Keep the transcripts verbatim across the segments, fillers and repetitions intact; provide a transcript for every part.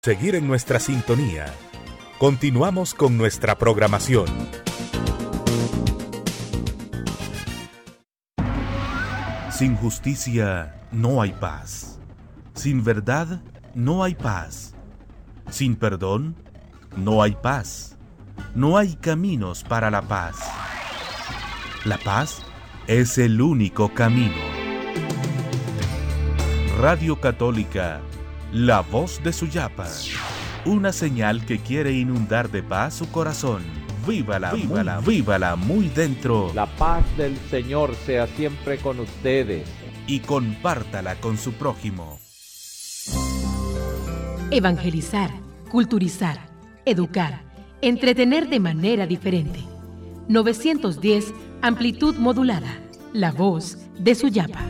Seguir en nuestra sintonía. Continuamos con nuestra programación. Sin justicia no hay paz. Sin verdad no hay paz. Sin perdón no hay paz. No hay caminos para la paz. La paz es el único camino. Radio Católica, la voz de Suyapa. Una señal que quiere inundar de paz su corazón. Vívala, vívala, vívala muy dentro. La paz del Señor sea siempre con ustedes. Y compártala con su prójimo. Evangelizar, culturizar, educar, entretener de manera diferente. novecientos diez, amplitud modulada. La voz de Suyapa.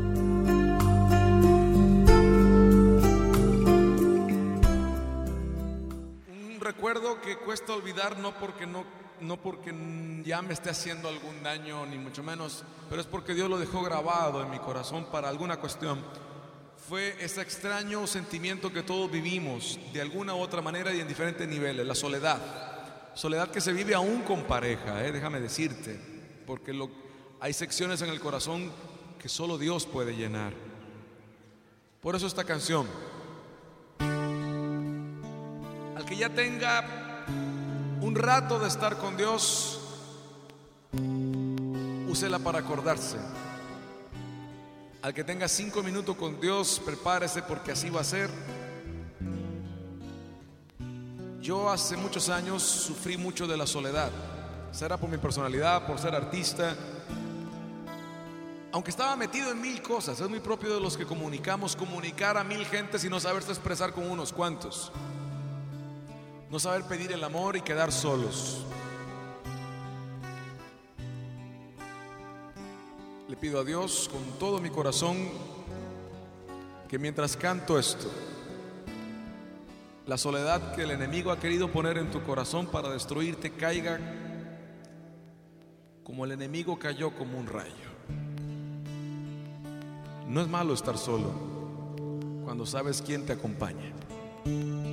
Recuerdo que cuesta olvidar, no porque, no, no porque ya me esté haciendo algún daño, ni mucho menos, pero es porque Dios lo dejó grabado en mi corazón para alguna cuestión. Fue ese extraño sentimiento que todos vivimos de alguna u otra manera y en diferentes niveles, la soledad. Soledad que se vive aún con pareja, eh, déjame decirte, porque lo, hay secciones en el corazón que solo Dios puede llenar. Por eso esta canción. Al que ya tenga un rato de estar con Dios, úsela para acordarse. Al que tenga cinco minutos con Dios, prepárese porque así va a ser. Yo hace muchos años sufrí mucho de la soledad. Será por mi personalidad, por ser artista. Aunque estaba metido en mil cosas, es muy propio de los que comunicamos, comunicar a mil gentes y no saberse expresar con unos cuantos. No saber pedir el amor y quedar solos. Le pido a Dios con todo mi corazón que mientras canto esto, la soledad que el enemigo ha querido poner en tu corazón para destruirte caiga como el enemigo cayó como un rayo. No es malo estar solo cuando sabes quién te acompaña.